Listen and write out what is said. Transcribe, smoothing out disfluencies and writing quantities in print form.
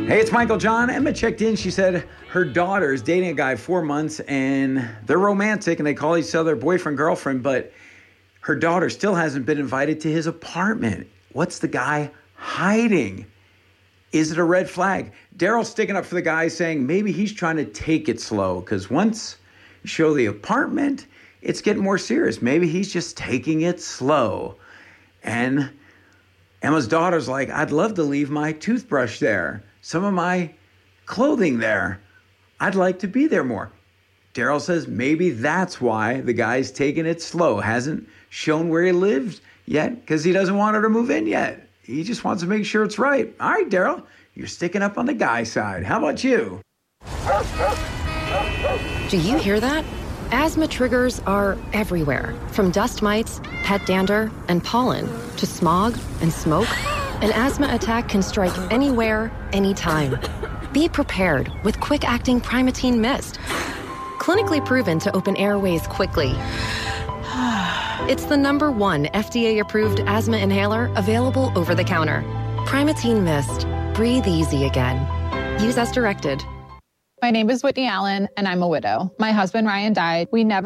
Hey, it's Michael John. Emma checked in. She said her daughter's dating a guy 4 months and they're romantic and they call each other boyfriend, girlfriend, but her daughter still hasn't been invited to his apartment. What's the guy hiding? Is it a red flag? Daryl's sticking up for the guy, saying maybe he's trying to take it slow because once you show the apartment, it's getting more serious. Maybe he's just taking it slow. And Emma's daughter's like, I'd love to leave my toothbrush there, some of my clothing there. I'd like to be there more. Daryl says maybe that's why the guy's taking it slow, hasn't shown where he lives yet because he doesn't want her to move in yet. He just wants to make sure it's right. All right, Daryl, you're sticking up on the guy side. How about you? Do you hear that? Asthma triggers are everywhere, from dust mites, pet dander, and pollen, to smog and smoke. An asthma attack can strike anywhere, anytime. Be prepared with quick-acting Primatene Mist. Clinically proven to open airways quickly. It's the #1 FDA-approved asthma inhaler available over the counter. Primatene Mist. Breathe easy again. Use as directed. My name is Whitney Allen, and I'm a widow. My husband, Ryan, died. We never